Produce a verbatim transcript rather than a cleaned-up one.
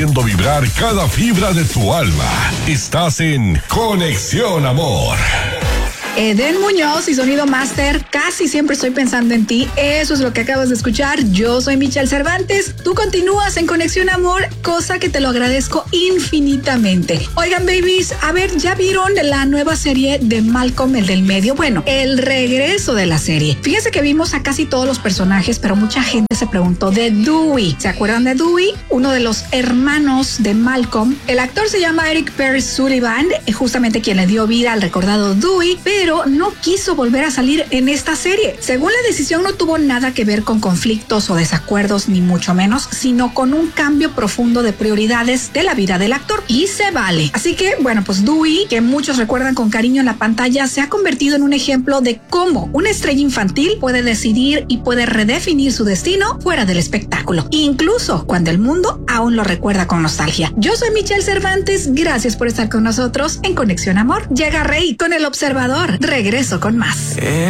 Haciendo vibrar cada fibra de tu alma. Estás en Conexión Amor. Eden Muñoz y Sonido Master, casi siempre estoy pensando en ti. Eso es lo que acabas de escuchar. Yo soy Michelle Cervantes. Tú continúas en Conexión Amor, cosa que te lo agradezco infinitamente. Oigan, babies, a ver, ¿ya vieron la nueva serie de Malcolm, el del medio? Bueno, el regreso de la serie. Fíjense que vimos a casi todos los personajes, pero mucha gente se preguntó de Dewey. ¿Se acuerdan de Dewey? Uno de los hermanos de Malcolm. El actor se llama Eric Perry Sullivan, justamente quien le dio vida al recordado Dewey, pero pero no quiso volver a salir en esta serie. Según la decisión, no tuvo nada que ver con conflictos o desacuerdos, ni mucho menos, sino con un cambio profundo de prioridades de la vida del actor. Y se vale. Así que, bueno, pues Dewey, que muchos recuerdan con cariño en la pantalla, se ha convertido en un ejemplo de cómo una estrella infantil puede decidir y puede redefinir su destino fuera del espectáculo, incluso cuando el mundo aún lo recuerda con nostalgia. Yo soy Michelle Cervantes. Gracias por estar con nosotros en Conexión Amor. Llega Rey con El Observador. Regreso con más.